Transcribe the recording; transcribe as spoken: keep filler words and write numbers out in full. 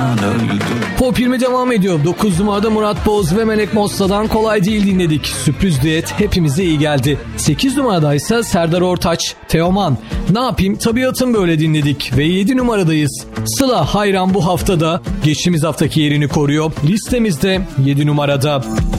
Pop yirmi devam ediyor. dokuz numarada Murat Boz ve Melek Mosso'dan Kolay Değil dinledik. Sürpriz düet hepimize iyi geldi. sekiz numaradaysa Serdar Ortaç, Teoman, Ne Yapayım Tabiatım Böyle dinledik. Ve yedi numaradayız. Sıla Hayran bu haftada geçtiğimiz haftaki yerini koruyor. Listemizde yedi numarada.